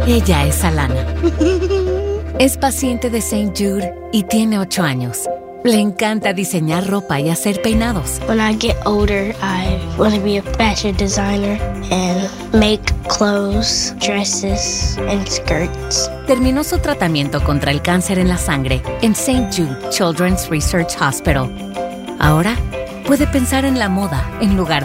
Ella es Alana. Es paciente de St. Jude y tiene 8 años. Le encanta diseñar ropa y hacer peinados. When I get older, I want to be a fashion designer and make clothes, dresses, and skirts. Terminó su tratamiento contra el cáncer en la sangre en St. Jude Children's Research Hospital. Ahora puede pensar en la moda en lugar